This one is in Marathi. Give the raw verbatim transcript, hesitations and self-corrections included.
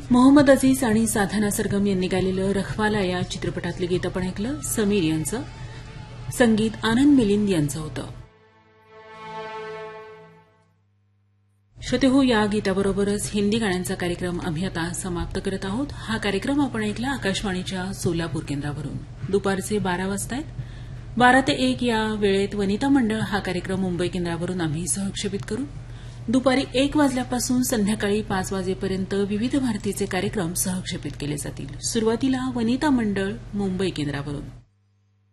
मोहम्मद अजीज आणि साधना सरगम यांनी गायलेलं रखवाला या चित्रपटातलं गीत आपण ऐकलं. समीर यांचं संगीत आनंद मिलिंद यांचं होतं. श्रोतेहो, या गीताबरोबरच हिंदी गाण्यांचा कार्यक्रम आम्ही आता समाप्त करत आहोत. हा कार्यक्रम आपण ऐकला आकाशवाणीच्या सोलापूर केंद्रावरून. दुपारचे बारा वाजता आहेत. बारा ते एक या वेळेत वनिता मंडळ हा कार्यक्रम मुंबई केंद्रावरून आम्ही सहक्षेपित करू. दुपारी एक वाजल्यापासून संध्याकाळी पाच वाजेपर्यंत विविध भारतीचे कार्यक्रम सहक्षेपित केले जातील. सुरुवातीला वनिता मंडळ मुंबई केंद्रावरून.